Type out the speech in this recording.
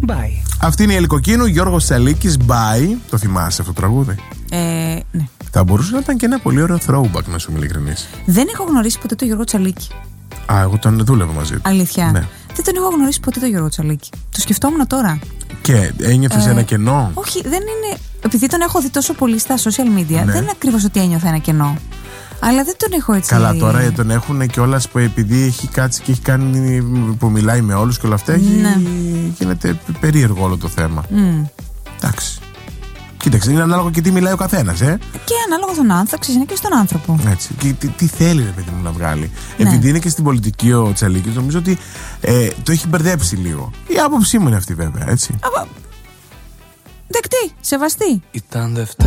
Bye. Αυτή είναι η Ελικοκίνου, Γιώργος Τσαλίκης, Bye. Το θυμάσαι αυτό το τραγούδι? Ναι. Θα μπορούσε να ήταν και ένα πολύ ωραίο throwback, να σου είμαι ειλικρινής. Δεν έχω γνωρίσει ποτέ τον Γιώργο Τσαλίκη. Εγώ τον δούλευα μαζί του. Αλήθεια. Ναι. Δεν τον έχω γνωρίσει ποτέ τον Γιώργο Τσαλίκη. Το σκεφτόμουν τώρα. Και ένιωθες ένα κενό? Όχι, δεν είναι. Επειδή τον έχω δει τόσο πολύ στα social media, Ναι. δεν είναι ακριβώς ότι ένιωθα ένα κενό. Αλλά δεν τον έχω έτσι. Καλά, τώρα τον έχουν κιόλας που επειδή έχει κάτσει και έχει κάνει. Που μιλάει με όλους και όλα αυτά, γίνεται περίεργο όλο το θέμα. Εντάξει. Κοίταξε, είναι ανάλογο και τι μιλάει ο καθένας, Και ανάλογα τον άνθρωπο, είναι και στον άνθρωπο. Έτσι. Και τι θέλει, ρε παιδί μου, να βγάλει. Ναι. Επειδή είναι και στην πολιτική ο Τσαλίκης, νομίζω ότι το έχει μπερδέψει λίγο. Η άποψή μου είναι αυτή, βέβαια, έτσι. Δεκτή, σεβαστή. Ήταν Δευτέρα.